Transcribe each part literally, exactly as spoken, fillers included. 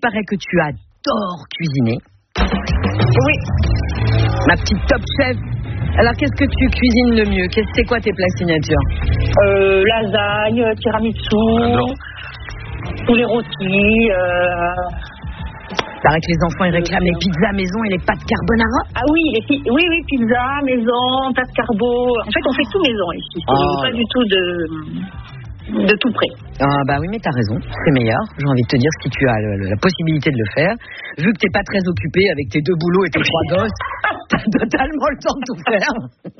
paraît que tu adores cuisiner. Oui. Ma petite top chef. Alors, qu'est-ce que tu cuisines le mieux? Qu'est-ce, c'est quoi tes plats signature? Euh, lasagne, tiramisu, poulet rôti. Euh... Il paraît que les enfants ils réclament les pizzas maison et les pâtes carbonara. Ah oui, les pi- oui, oui, pizza maison, pâtes carbo. En fait, on fait tout maison ici. C'est Oh. pas du tout de, de tout près. Ah bah oui, mais t'as raison, c'est meilleur. J'ai envie de te dire, si tu as le- le- la possibilité de le faire, vu que t'es pas très occupé avec tes deux boulots et tes trois gosses, t'as totalement le temps de tout faire.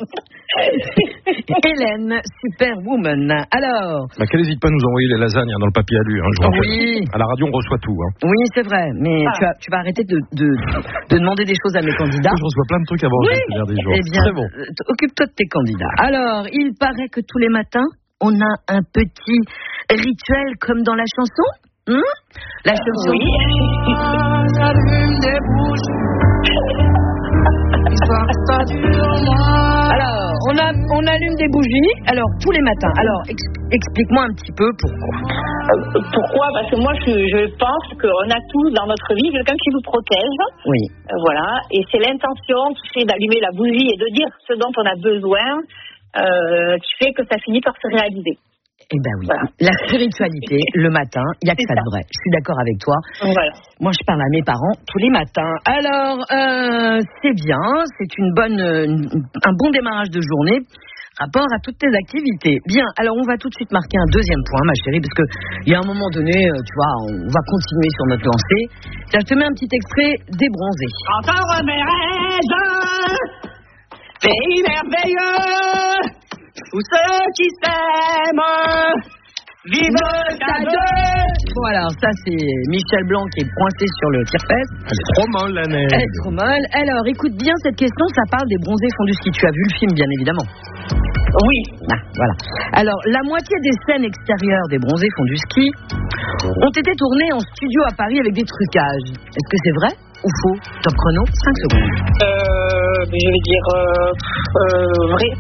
Hélène, superwoman. Alors, Bah, qu'elle n'hésite pas à nous envoyer les lasagnes hein, dans le papier alu. Hein, je vous rappelle. oui, À la radio, on reçoit tout. Hein. oui, c'est vrai, mais Ah. tu, vas, tu vas arrêter de, de, de demander des choses à mes candidats. Je reçois plein de trucs à manger ces derniers jours. Eh bien, Très bon. euh, t- occupe-toi de tes candidats. Alors, il paraît que tous les matins, on a un petit rituel comme dans la chanson. Hein? La chanson. Oui. Alors, on, a, on allume des bougies. Alors, tous les matins. Alors, ex- explique-moi un petit peu pourquoi. Euh, pourquoi? Parce que moi, je, je pense qu'on a tous dans notre vie quelqu'un qui nous protège. Oui. Euh, voilà. Et c'est l'intention qui fait d'allumer la bougie et de dire ce dont on a besoin euh, qui fait que ça finit par se réaliser. Eh ben oui. Voilà. La spiritualité, le matin, il n'y a que C'est ça ça. de vrai. Je suis d'accord avec toi. Voilà. Moi, je parle à mes parents tous les matins. Alors, euh, c'est bien, c'est une bonne, une- un bon démarrage de journée. Rapport à toutes tes activités. Bien, alors on va tout de suite marquer un deuxième point, ma chérie, parce que il y a un moment donné, euh, tu vois, on va continuer sur notre lancée. Tiens, je te mets un petit extrait des bronzés. Encore mes raisins, pays merveilleux, tous ceux qui s'aiment, vivent à deux. Bon, alors ça, c'est Michel Blanc qui est pointé sur le tire-fesse. Elle est trop molle, la neige. Elle est trop molle. Alors, écoute bien cette question, ça parle des bronzés fondus ski. Tu as vu le film, bien évidemment. Oui. Ah, voilà. Alors, la moitié des scènes extérieures des bronzés fondus ski ont été tournées en studio à Paris avec des trucages. Est-ce que c'est vrai ou faux? Top chrono, cinq secondes. Euh, je vais dire euh, euh, vrai.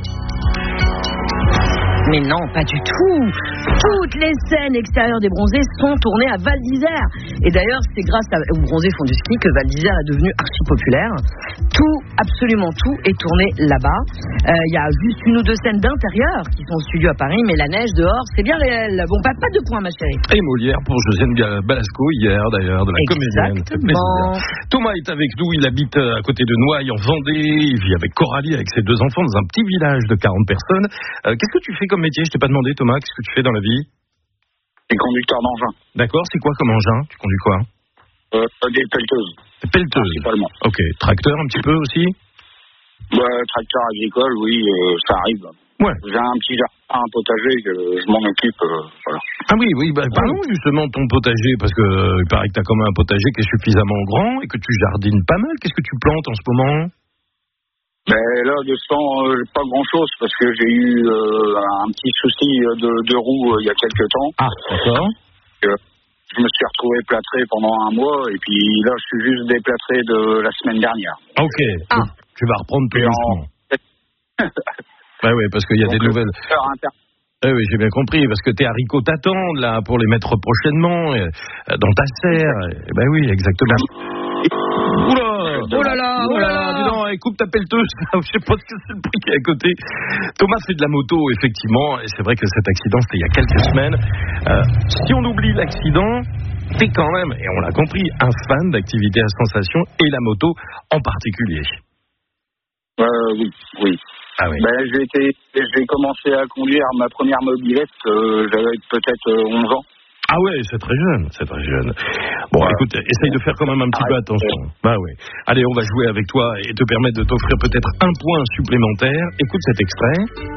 Mais non, pas du tout. Toutes les scènes extérieures des bronzés sont tournées à Val d'Isère. Et d'ailleurs, c'est grâce à- aux bronzés font du ski que Val d'Isère est devenu archi populaire. Tout, absolument tout, est tourné là-bas. Il y a juste une ou deux scènes d'intérieur qui sont au studio à Paris, mais la neige dehors, c'est bien réel. Bon, pas, pas de points, ma chérie. Et Molière pour Josiane Ga- Balasco hier d'ailleurs, de la comédienne. Ça fait Exactement. plaisir. Thomas est avec nous, il habite euh, à côté de Noailles en Vendée, il vit avec Coralie, avec ses deux enfants dans un petit village de quarante personnes. Euh, qu'est-ce que tu fais comme métier? Je t'ai pas demandé Thomas, qu'est-ce que tu fais dans la vie? Les conducteurs d'engins. D'accord, c'est quoi comme engin? Tu conduis quoi? Euh, des pelleteuses, Des pelleteuses. principalement. Ok, tracteur un petit peu aussi? Bah, tracteur agricole, oui, euh, ça arrive. Ouais. J'ai un petit jardin, un potager, que je m'en occupe, euh, voilà. Ah oui, oui, bah, parlons justement de ton potager, parce que euh, il paraît que tu as quand même un potager qui est suffisamment grand et que tu jardines pas mal. Qu'est-ce que tu plantes en ce moment? Mais là, de ce temps, euh, pas grand-chose, parce que j'ai eu euh, un petit souci de, de roue euh, il y a quelques temps. Ah, d'accord. Euh, je me suis retrouvé plâtré pendant un mois, et puis là, je suis juste déplâtré de la semaine dernière. Ok, Ah. donc, tu vas reprendre tout Et en- doucement. Bah oui, parce qu'il y a Donc, des nouvelles. faire inter- Eh oui, j'ai bien compris, parce que tes haricots t'attendent là pour les mettre prochainement euh, dans ta serre. Eh ben oui, exactement. Oula, Oh là là, oh là là. dis donc, eh, coupe ta pelleteuse. Je sais pas ce que c'est le prix qui est à côté. Thomas fait de la moto, effectivement, et c'est vrai que cet accident c'était il y a quelques semaines. Euh, si on oublie l'accident, t'es quand même, et on l'a compris, un fan d'activité à sensation et la moto en particulier. Euh, oui, oui. Ah oui. Ben, j'ai été, j'ai commencé à conduire ma première mobilette, euh, j'avais peut-être euh, onze ans. Ah ouais, c'est très jeune, c'est très jeune. Bon, Ouais. écoute, essaye de faire quand même un petit peu Arrête. attention. Bah oui. Allez, on va jouer avec toi et te permettre de t'offrir peut-être un point supplémentaire. Écoute cet extrait.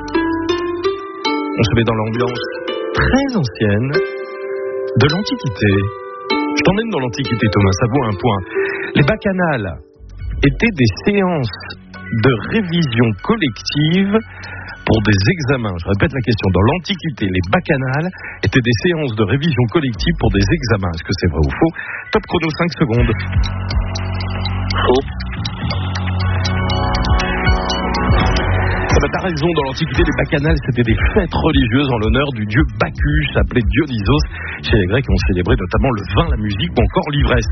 On se met dans l'ambiance très ancienne de l'Antiquité. Je t'emmène dans l'Antiquité, Thomas, ça vaut un point. Les bacchanales étaient des séances de révision collective pour des examens. Je répète la question. Dans l'Antiquité, les bacchanales étaient des séances de révision collective pour des examens. Est-ce que c'est vrai ou faux? Top chrono, cinq secondes. Faux. Ah bah, t'as raison, dans l'Antiquité, les bacchanales, c'était des fêtes religieuses en l'honneur du dieu Bacchus, appelé Dionysos. Chez les Grecs, on célébrait notamment le vin, la musique ou encore l'ivresse.